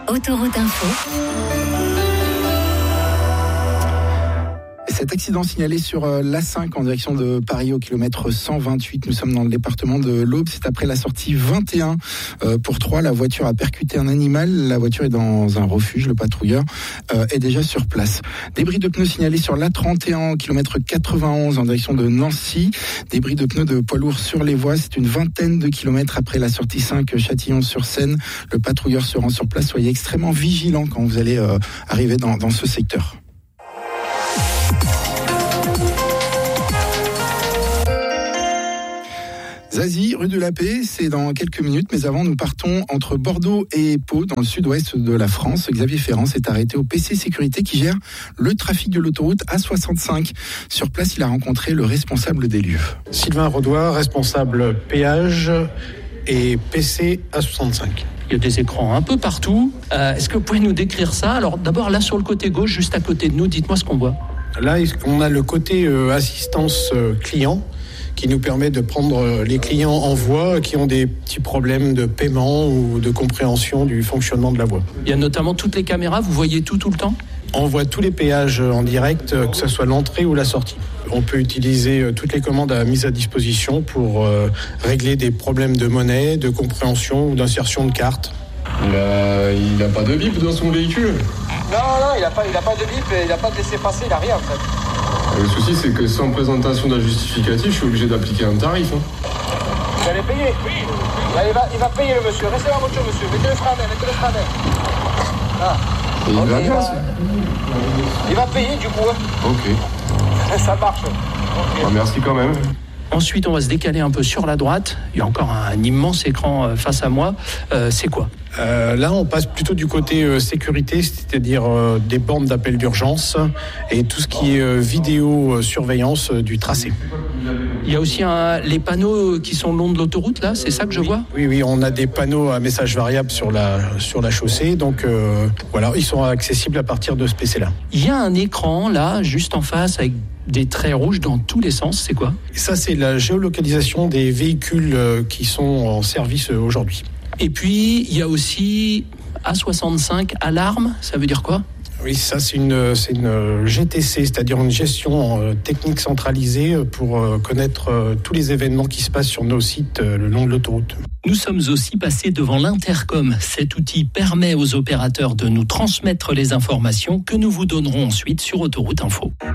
Autoroute Info. Cet accident signalé sur l'A5 en direction de Paris au kilomètre 128. Nous sommes dans le département de l'Aube. C'est après la sortie 21 pour 3. La voiture a percuté un animal. La voiture est dans un refuge. Le patrouilleur est déjà sur place. Débris de pneus signalés sur l'A31 au kilomètre 91 en direction de Nancy. Débris de pneus de poids lourds sur les voies. C'est une vingtaine de kilomètres après la sortie 5 Châtillon-sur-Seine. Le patrouilleur se rend sur place. Soyez extrêmement vigilants quand vous allez arriver dans ce secteur. Zazie, rue de la Paix, c'est dans quelques minutes, mais avant nous partons entre Bordeaux et Pau, dans le sud-ouest de la France. Xavier Ferrand s'est arrêté au PC Sécurité qui gère le trafic de l'autoroute A65. Sur place, il a rencontré le responsable des lieux. Sylvain Rodois, responsable péage et PC A65. Il y a des écrans un peu partout. Est-ce que vous pouvez nous décrire ça ? Alors d'abord là sur le côté gauche, juste à côté de nous, dites-moi ce qu'on voit. Là, on a le côté assistance client qui nous permet de prendre les clients en voie qui ont des petits problèmes de paiement ou de compréhension du fonctionnement de la voie. Il y a notamment toutes les caméras, vous voyez tout le temps ? On voit tous les péages en direct, que ce soit l'entrée ou la sortie. On peut utiliser toutes les commandes mise à disposition pour régler des problèmes de monnaie, de compréhension ou d'insertion de cartes. Il n'a pas de bip dans son véhicule. Non, il n'a pas de bip, il n'a pas de laisser-passer, il n'a rien en fait. Le souci, c'est que sans présentation d'un justificatif, je suis obligé d'appliquer un tarif. Vous allez payer ? Oui. Là, il va payer le monsieur. Restez dans la voiture, monsieur. Mettez le frein à main, Ah. Et il va bien, il va payer du coup. Ok. Ça marche. Okay. Merci quand même. Ensuite, on va se décaler un peu sur la droite. Il y a encore un immense écran face à moi. C'est quoi ? Là, on passe plutôt du côté sécurité, c'est-à-dire des bornes d'appel d'urgence et tout ce qui est vidéo-surveillance du tracé. Il y a aussi les panneaux qui sont le long de l'autoroute, là, c'est ça que je vois ? Oui, on a des panneaux à messages variables sur la chaussée, donc voilà, ils sont accessibles à partir de ce PC-là. Il y a un écran, là, juste en face, avec des traits rouges dans tous les sens, c'est quoi ? Ça, c'est la géolocalisation des véhicules qui sont en service aujourd'hui. Et puis, il y a aussi A65 alarme, ça veut dire quoi ? Oui, ça c'est une GTC, c'est-à-dire une gestion technique centralisée pour connaître tous les événements qui se passent sur nos sites le long de l'autoroute. Nous sommes aussi passés devant l'intercom. Cet outil permet aux opérateurs de nous transmettre les informations que nous vous donnerons ensuite sur Autoroute Info.